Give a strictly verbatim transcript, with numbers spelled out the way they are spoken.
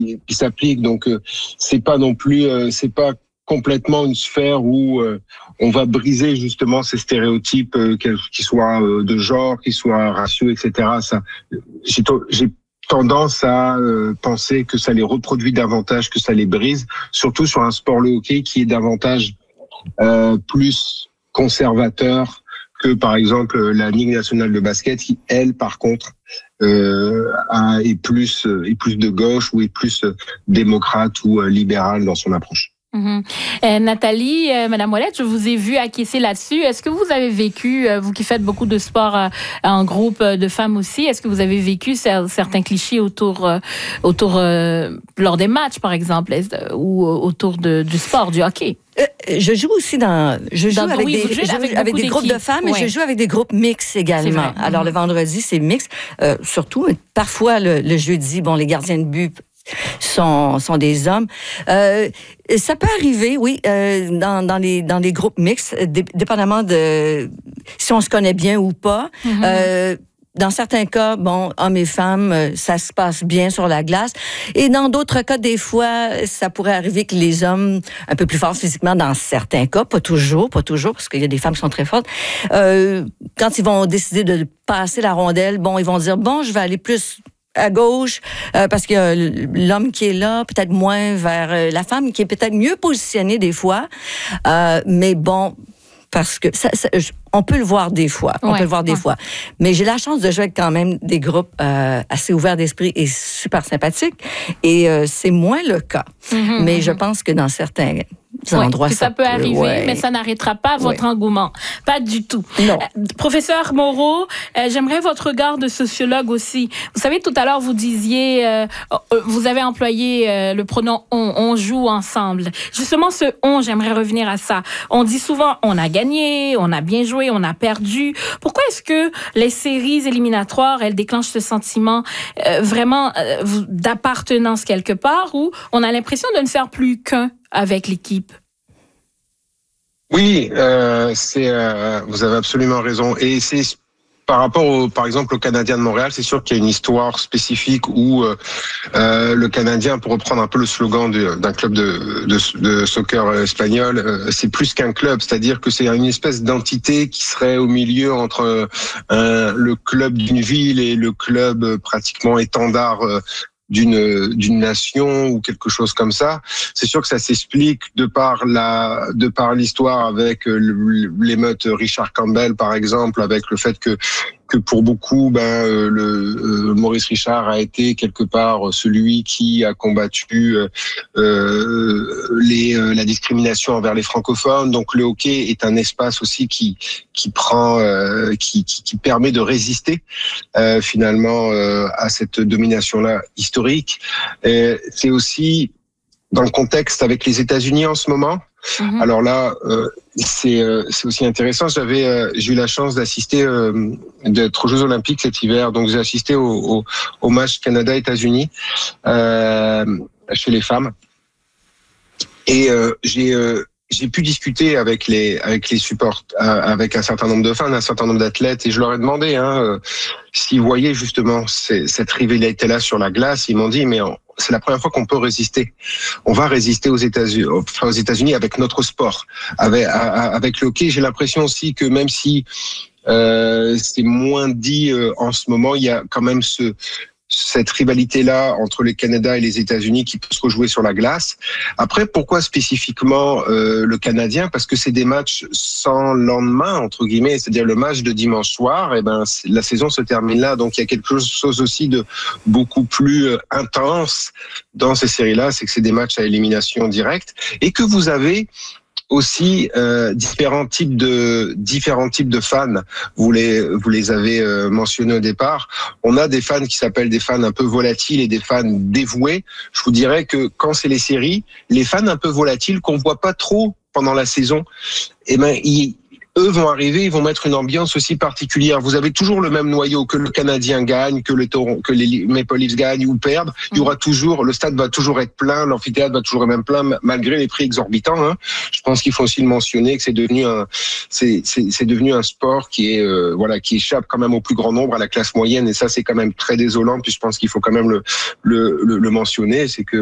qui s'applique. Donc, euh, c'est pas non plus, euh, c'est pas complètement une sphère où euh, on va briser justement ces stéréotypes, euh, qu'ils soient euh, de genre, qu'ils soient raciaux, et cetera. Ça, j'ai, j'ai tendance à euh, penser que ça les reproduit davantage, que ça les brise, surtout sur un sport, le hockey, qui est davantage euh, plus conservateur que par exemple la Ligue nationale de basket, qui elle par contre euh, a, est plus est plus de gauche ou est plus démocrate ou euh, libérale dans son approche. Mmh. Euh, Nathalie, euh, Madame Ouellette, je vous ai vu acquiescer là-dessus. Est-ce que vous avez vécu, euh, vous qui faites beaucoup de sport euh, en groupe euh, de femmes aussi, est-ce que vous avez vécu cer- certains clichés autour, euh, autour euh, lors des matchs, par exemple, euh, ou autour de, du sport, du hockey? Euh, je joue aussi dans, je joue dans, avec oui, des, je joue avec, avec des groupes de femmes, mais ouais. je joue avec des groupes mixtes également. Alors, mm-hmm. le vendredi, c'est mixte. Euh, surtout, parfois, le, le jeudi, bon, les gardiens de but sont, sont des hommes. Euh, ça peut arriver, oui, euh, dans, dans, les, dans les groupes mixtes, dé, dépendamment de si on se connaît bien ou pas. Mm-hmm. Euh, Dans certains cas, bon, hommes et femmes, ça se passe bien sur la glace. Et dans d'autres cas, des fois, ça pourrait arriver que les hommes, un peu plus forts physiquement, dans certains cas, pas toujours, pas toujours, parce qu'il y a des femmes qui sont très fortes, euh, quand ils vont décider de passer la rondelle, bon, ils vont dire, bon, je vais aller plus à gauche, euh, parce que euh, l'homme qui est là, peut-être moins vers euh, la femme, qui est peut-être mieux positionnée des fois. Euh, mais bon, parce que ça, ça, on peut le voir des fois, on ouais, peut le voir des ouais. fois. Mais j'ai la chance de jouer avec quand même des groupes euh, assez ouverts d'esprit et super sympathiques. Et euh, c'est moins le cas. Mm-hmm, mais mm-hmm. je pense que dans certains endroits, ouais, ça, ça peut arriver, ouais. mais ça n'arrêtera pas votre ouais. engouement. Pas du tout. Non. Euh, professeur Moreau, euh, j'aimerais votre regard de sociologue aussi. Vous savez, tout à l'heure, vous disiez, euh, vous avez employé euh, le pronom on, on joue ensemble. Justement, ce on, j'aimerais revenir à ça. On dit souvent, on a gagné, on a bien joué, on a perdu. Pourquoi est-ce que les séries éliminatoires, elles déclenchent ce sentiment euh, vraiment euh, d'appartenance quelque part, où on a l'impression de ne faire plus qu'un avec l'équipe? Oui, euh, c'est, euh, vous avez absolument raison. Et c'est par rapport, au, par exemple, au Canadien de Montréal, c'est sûr qu'il y a une histoire spécifique où euh, euh, le Canadien, pour reprendre un peu le slogan de, d'un club de, de, de soccer espagnol, euh, c'est plus qu'un club, c'est-à-dire que c'est une espèce d'entité qui serait au milieu entre euh, le club d'une ville et le club euh, pratiquement étendard euh, d'une d'une nation ou quelque chose comme ça. C'est sûr que ça s'explique de par la de par l'histoire avec l'émeute Richard Campbell par exemple, avec le fait que que pour beaucoup, ben le euh, Maurice Richard a été quelque part celui qui a combattu euh, les euh, la discrimination envers les francophones. Donc le hockey est un espace aussi qui qui prend euh, qui, qui qui permet de résister euh, finalement euh, à cette domination-là historique. Et c'est aussi dans le contexte avec les États-Unis en ce moment. Mmh. Alors là, euh, c'est euh, c'est aussi intéressant. J'avais euh, j'ai eu la chance d'assister euh, d'être aux Jeux Olympiques cet hiver, donc j'ai assisté au, au, au match Canada-États-Unis euh, chez les femmes, et euh, j'ai euh, j'ai pu discuter avec les avec les supports, avec un certain nombre de fans, un certain nombre d'athlètes, et je leur ai demandé hein, euh, s'ils voyaient justement ces, cette rivalité-là sur la glace. Ils m'ont dit mais on, c'est la première fois qu'on peut résister. On va résister aux États-Unis, enfin aux États-Unis avec notre sport, avec avec le hockey. J'ai l'impression aussi que même si euh, c'est moins dit euh, en ce moment, il y a quand même ce cette rivalité-là entre le Canada et les États-Unis qui peut se rejouer sur la glace. Après, pourquoi spécifiquement euh, le Canadien? Parce que c'est des matchs sans lendemain, entre guillemets, c'est-à-dire le match de dimanche soir, et ben la saison se termine là. Donc il y a quelque chose aussi de beaucoup plus euh, intense dans ces séries-là, c'est que c'est des matchs à élimination directe, et que vous avez aussi euh, différents types de différents types de fans. Vous les vous les avez euh, mentionnés au départ. On a des fans qui s'appellent des fans un peu volatiles et des fans dévoués. Je vous dirais que quand c'est les séries, les fans un peu volatiles qu'on voit pas trop pendant la saison, eh ben ils eux vont arriver, ils vont mettre une ambiance aussi particulière. Vous avez toujours le même noyau, que le Canadien gagne, que le Toronto, que les Maple Leafs gagnent ou perdent. Il y aura toujours, le stade va toujours être plein, l'amphithéâtre va toujours être même plein, malgré les prix exorbitants. Hein. Je pense qu'il faut aussi le mentionner que c'est devenu un, c'est, c'est, c'est devenu un sport qui est, euh, voilà, qui échappe quand même au plus grand nombre, à la classe moyenne, et ça c'est quand même très désolant. Puis je pense qu'il faut quand même le, le, le, le mentionner, c'est que